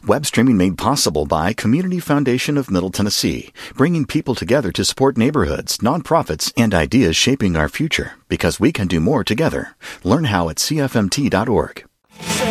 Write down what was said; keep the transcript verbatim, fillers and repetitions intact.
Web streaming made possible by Community Foundation of Middle Tennessee, bringing people together to support neighborhoods, nonprofits, and ideas shaping our future, because we can do more together. Learn how at C F M T dot org.